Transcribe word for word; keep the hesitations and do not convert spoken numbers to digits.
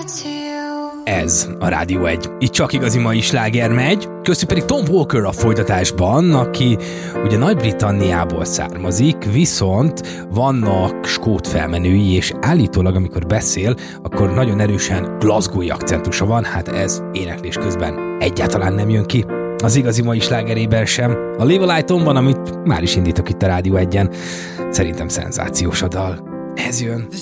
Ez a Rádió egy. Itt csak igazi mai sláger megy, köztük pedig Tom Walker a folytatásban, aki ugye Nagy-Britanniából származik, viszont vannak skót felmenői, és állítólag, amikor beszél, akkor nagyon erősen glasgowi akcentusa van, hát ez éneklés közben egyáltalán nem jön ki. Az igazi mai slágerében sem. A Live a Lighton-ban, amit már is indítok itt a Rádió egyen, szerintem szenzációs a dal. Ez jön.